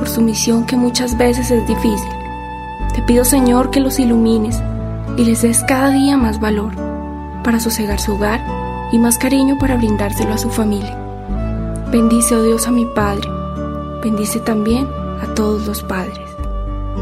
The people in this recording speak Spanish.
por su misión que muchas veces es difícil. Te pido, Señor, que los ilumines y les des cada día más valor para sosegar su hogar y más cariño para brindárselo a su familia. Bendice, oh Dios, a mi padre. Bendice también a todos los padres.